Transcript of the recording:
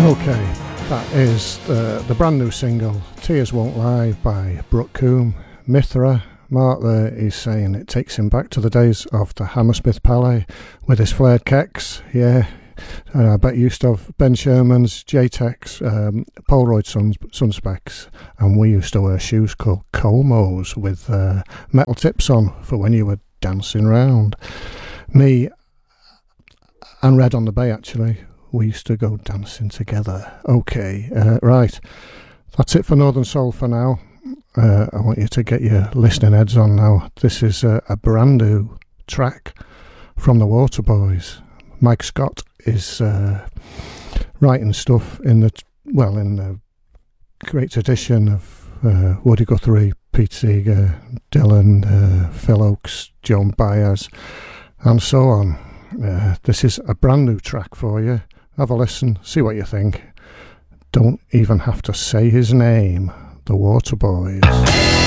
Okay, that is the brand new single Tears Won't Lie by Brooke Coombe. Mithra, Mark there is saying it takes him back to the days of the Hammersmith Palais with his flared kecks, yeah. And I bet you used to have Ben Sherman's, J-Tex, Polaroid Sunspecs, and we used to wear shoes called Comos with metal tips on for when you were dancing round. Me and Red on the Bay, actually, we used to go dancing together. Okay, right, that's it for Northern Soul for now. I want you to get your listening heads on now. This is a brand new track from the Waterboys. Mike Scott is writing stuff in the great tradition of Woody Guthrie, Pete Seeger, Dylan, Phil Oakes, Joan Baez, and so on. This is a brand new track for you. Have a listen, see what you think. Don't even have to say his name. The Waterboys.